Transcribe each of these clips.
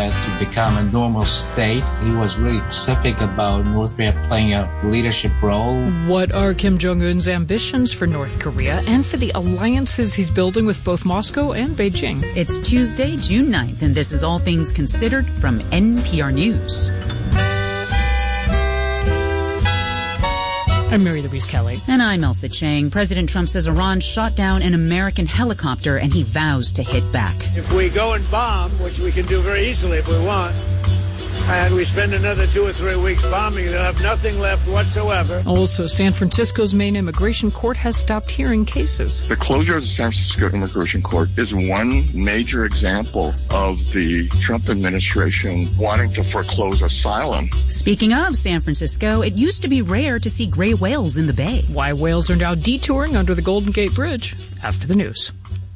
Korea to become a normal state. He was really specific about North Korea playing a leadership role. What are Kim Jong-un's ambitions for North Korea and for the alliances he's building with both Moscow and Beijing? It's Tuesday, June 9th, and this is All Things Considered from NPR News. I'm Mary Louise Kelly. And I'm Elsa Chang. President Trump says Iran shot down an American helicopter and he vows to hit back. If we go and bomb, which we can do very easily if we want, and we spend another 2 or 3 weeks bombing, they'll have nothing left whatsoever. Also, San Francisco's main immigration court has stopped hearing cases. The closure of the San Francisco Immigration Court is one major example of the Trump administration wanting to foreclose asylum. Speaking of San Francisco, it used to be rare to see gray whales in the bay. Why whales are now detouring under the Golden Gate Bridge after the news.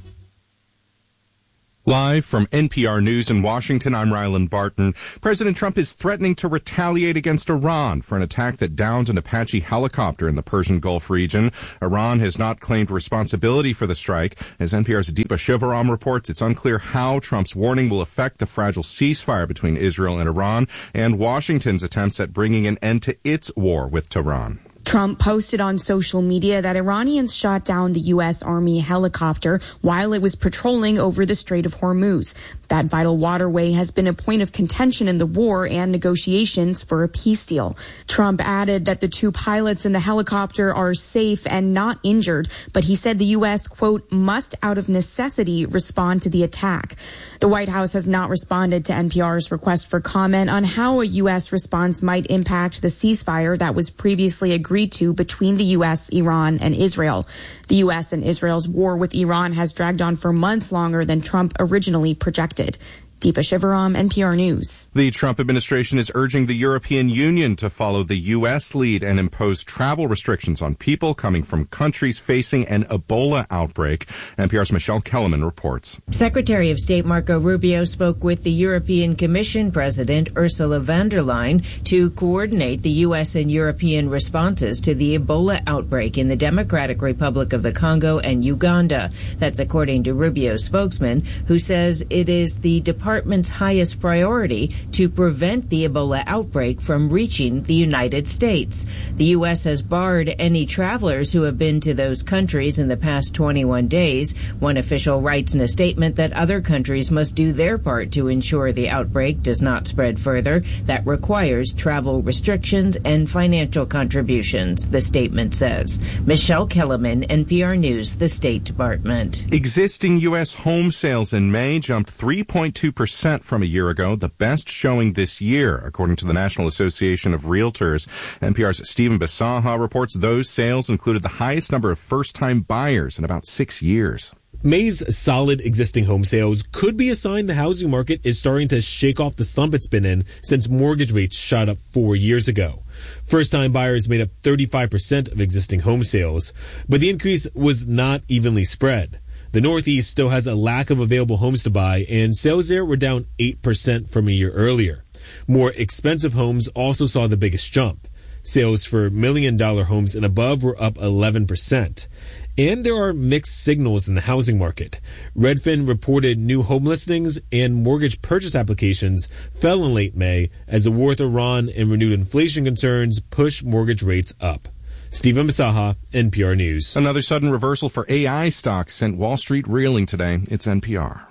Live from NPR News in Washington, I'm Ryland Barton. President Trump is threatening to retaliate against Iran for an attack that downed an Apache helicopter in the Persian Gulf region. Iran has not claimed responsibility for the strike. As NPR's Deepa Shivaram reports, it's unclear how Trump's warning will affect the fragile ceasefire between Israel and Iran and Washington's attempts at bringing an end to its war with Tehran. Trump posted on social media that Iranians shot down the U.S. Army helicopter while it was patrolling over the Strait of Hormuz. That vital waterway has been a point of contention in the war and negotiations for a peace deal. Trump added that the 2 pilots in the helicopter are safe and not injured, but he said the U.S., quote, must out of necessity respond to the attack. The White House has not responded to NPR's request for comment on how a U.S. response might impact the ceasefire that was previously agreed to between the U.S., Iran, and Israel. The U.S. and Israel's war with Iran has dragged on for months longer than Trump originally projected. Deepa Shivaram, NPR News. The Trump administration is urging the European Union to follow the U.S. lead and impose travel restrictions on people coming from countries facing an Ebola outbreak. NPR's Michelle Kellerman reports. Secretary of State Marco Rubio spoke with the European Commission President Ursula von der Leyen to coordinate the U.S. and European responses to the Ebola outbreak in the Democratic Republic of the Congo and Uganda. That's according to Rubio's spokesman, who says it is the Department's highest priority to prevent the Ebola outbreak from reaching the United States. The U.S. has barred any travelers who have been to those countries in the past 21 days. One official writes in a statement that other countries must do their part to ensure the outbreak does not spread further. That requires travel restrictions and financial contributions, the statement says. Michelle Kellerman, NPR News, the State Department. Existing U.S. home sales in May jumped 3.2% from a year ago, the best showing this year, according to the National Association of Realtors. NPR's Stephen Bisaha reports those sales included the highest number of first-time buyers in about 6 years. May's solid existing home sales could be a sign the housing market is starting to shake off the slump it's been in since mortgage rates shot up 4 years ago. First-time buyers made up 35% of existing home sales, but the increase was not evenly spread. The Northeast still has a lack of available homes to buy, and sales there were down 8% from a year earlier. More expensive homes also saw the biggest jump. Sales for $1 million homes and above were up 11%. And there are mixed signals in the housing market. Redfin reported new home listings and mortgage purchase applications fell in late May as the war with Iran and renewed inflation concerns pushed mortgage rates up. Stephen Bisaha, NPR News. Another sudden reversal for AI stocks sent Wall Street reeling today. It's NPR.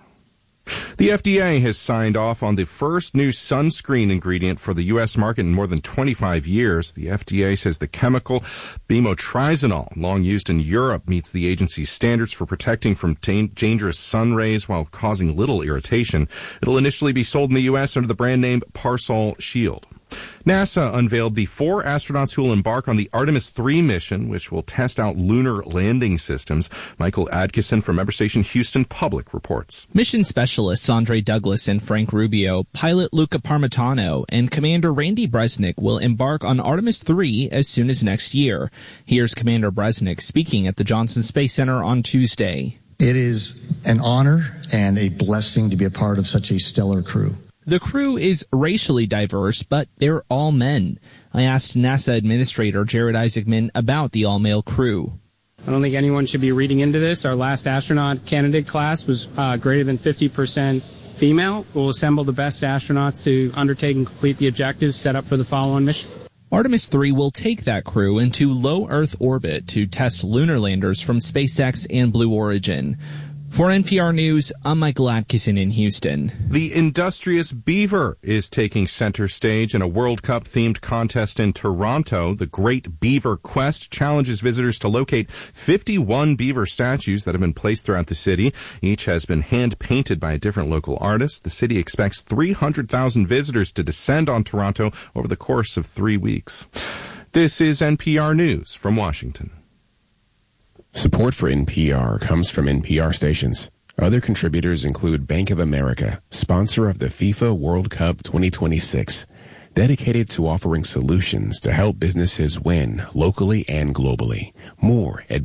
The FDA has signed off on the first new sunscreen ingredient for the U.S. market in more than 25 years. The FDA says the chemical bimotrizonol, long used in Europe, meets the agency's standards for protecting from dangerous sun rays while causing little irritation. It'll initially be sold in the U.S. under the brand name Parsol Shield. NASA unveiled the 4 astronauts who will embark on the Artemis 3 mission, which will test out lunar landing systems. Michael Adkison from Member Station Houston Public reports. Mission specialists Andre Douglas and Frank Rubio, pilot Luca Parmitano, and Commander Randy Bresnik will embark on Artemis 3 as soon as next year. Here's Commander Bresnik speaking at the Johnson Space Center on Tuesday. It is an honor and a blessing to be a part of such a stellar crew. The crew is racially diverse, but they're all men. I asked NASA Administrator Jared Isaacman about the all-male crew. I don't think anyone should be reading into this. Our last astronaut candidate class was greater than 50% female, will assemble the best astronauts to undertake and complete the objectives set up for the follow-on mission. Artemis 3 will take that crew into low Earth orbit to test lunar landers from SpaceX and Blue Origin. For NPR News, I'm Michael Atkinson in Houston. The industrious beaver is taking center stage in a World Cup-themed contest in Toronto. The Great Beaver Quest challenges visitors to locate 51 beaver statues that have been placed throughout the city. Each has been hand-painted by a different local artist. The city expects 300,000 visitors to descend on Toronto over the course of 3 weeks. This is NPR News from Washington. Support for NPR comes from NPR stations. Other contributors include Bank of America, sponsor of the FIFA World Cup 2026, dedicated to offering solutions to help businesses win locally and globally. More at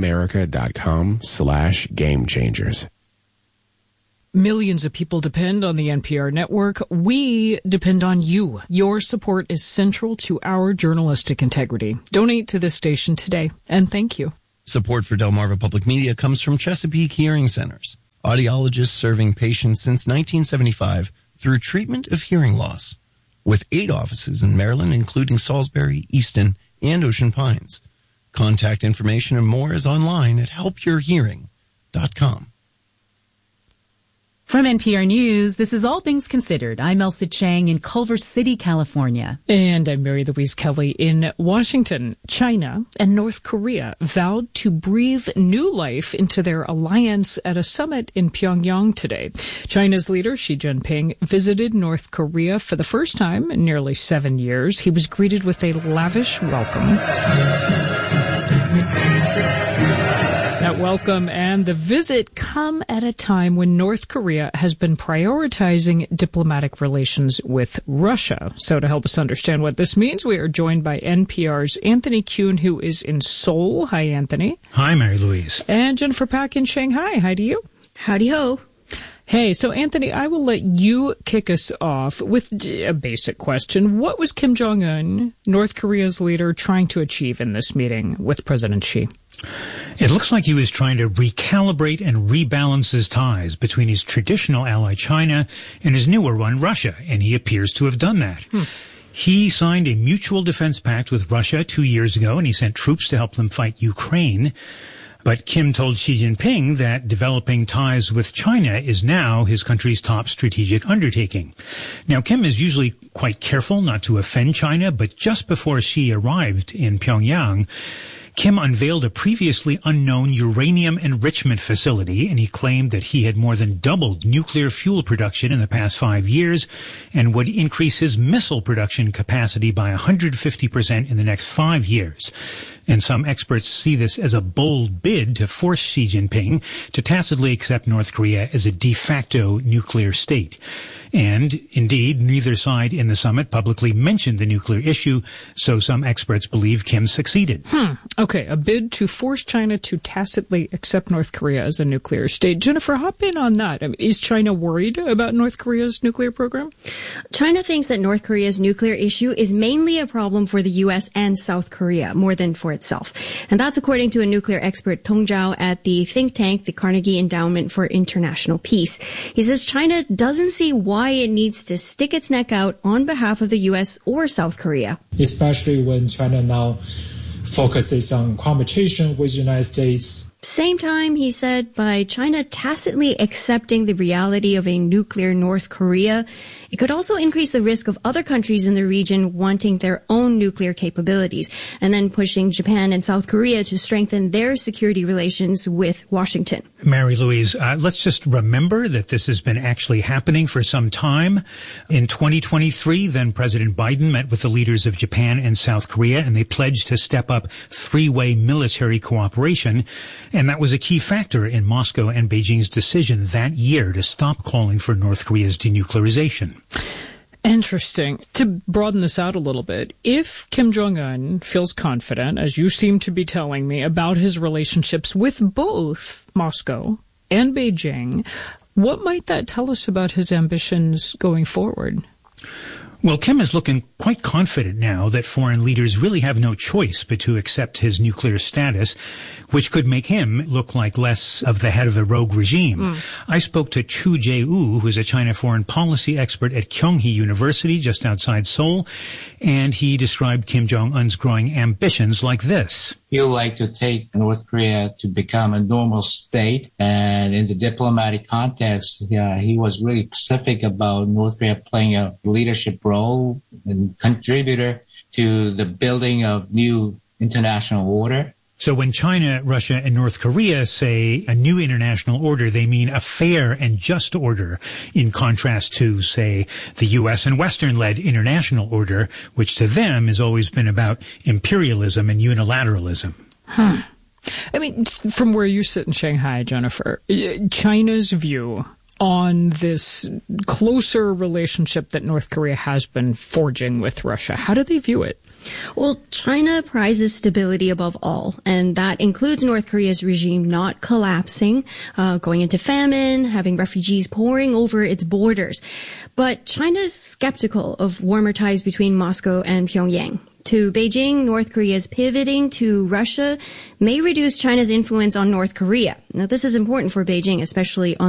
bankofamerica.com/gamechangers. Millions of people depend on the NPR network. We depend on you. Your support is central to our journalistic integrity. Donate to this station today, and thank you. Support for Delmarva Public Media comes from Chesapeake Hearing Centers, audiologists serving patients since 1975 through treatment of hearing loss, with 8 offices in Maryland, including Salisbury, Easton, and Ocean Pines. Contact information and more is online at helpyourhearing.com. From NPR News, this is All Things Considered. I'm Elsa Chang in Culver City, California. And I'm Mary Louise Kelly in Washington. China and North Korea vowed to breathe new life into their alliance at a summit in Pyongyang today. China's leader, Xi Jinping, visited North Korea for the first time in nearly 7 years. He was greeted with a lavish welcome. That welcome and the visit come at a time when North Korea has been prioritizing diplomatic relations with Russia. So to help us understand what this means, we are joined by NPR's Anthony Kuhn, who is in Seoul. Hi, Anthony. Hi, Mary Louise. And Jennifer Pack in Shanghai. Hi to you. Howdy ho. Hey, so Anthony, I will let you kick us off with a basic question. What was Kim Jong-un, North Korea's leader, trying to achieve in this meeting with President Xi? It looks like he was trying to recalibrate and rebalance his ties between his traditional ally China and his newer one, Russia, and he appears to have done that. He signed a mutual defense pact with Russia 2 years ago, and he sent troops to help them fight Ukraine. But Kim told Xi Jinping that developing ties with China is now his country's top strategic undertaking. Now, Kim is usually quite careful not to offend China, but just before Xi arrived in Pyongyang, Kim unveiled a previously unknown uranium enrichment facility, and he claimed that he had more than doubled nuclear fuel production in the past 5 years and would increase his missile production capacity by 150% in the next 5 years. And some experts see this as a bold bid to force Xi Jinping to tacitly accept North Korea as a de facto nuclear state. And indeed, neither side in the summit publicly mentioned the nuclear issue, so some experts believe Kim succeeded. Okay, a bid to force China to tacitly accept North Korea as a nuclear state. Jennifer, hop in on that. I mean, is China worried about North Korea's nuclear program? China thinks that North Korea's nuclear issue is mainly a problem for the U.S. and South Korea, more than for itself. And that's according to a nuclear expert, Tong Zhao, at the think tank, the Carnegie Endowment for International Peace. He says China doesn't see why it needs to stick its neck out on behalf of the U.S. or South Korea. Especially when China now focuses on competition with the United States. Same time, he said, by China tacitly accepting the reality of a nuclear North Korea, it could also increase the risk of other countries in the region wanting their own nuclear capabilities, and then pushing Japan and South Korea to strengthen their security relations with Washington. Mary Louise, let's just remember that this has been actually happening for some time. In 2023, then President Biden met with the leaders of Japan and South Korea, and they pledged to step up three-way military cooperation. And that was a key factor in Moscow and Beijing's decision that year to stop calling for North Korea's denuclearization. Interesting. To broaden this out a little bit, if Kim Jong-un feels confident, as you seem to be telling me, about his relationships with both Moscow and Beijing, what might that tell us about his ambitions going forward? Well, Kim is looking quite confident now that foreign leaders really have no choice but to accept his nuclear status, which could make him look like less of the head of a rogue regime. I spoke to Chu Jae-woo, who is a China foreign policy expert at Kyunghee University just outside Seoul, and he described Kim Jong-un's growing ambitions like this. He would like to take North Korea to become a normal state, and in the diplomatic context, he was really specific about North Korea playing a leadership role and contributor to the building of new international order. So when China, Russia, and North Korea say a new international order, they mean a fair and just order, in contrast to, say, the U.S. and Western-led international order, which to them has always been about imperialism and unilateralism. I mean, from where you sit in Shanghai, Jennifer, China's view on this closer relationship that North Korea has been forging with Russia, how do they view it? Well, China prizes stability above all, and that includes North Korea's regime not collapsing, going into famine, having refugees pouring over its borders. But China's skeptical of warmer ties between Moscow and Pyongyang. To Beijing, North Korea's pivoting to Russia may reduce China's influence on North Korea. Now, this is important for Beijing, especially on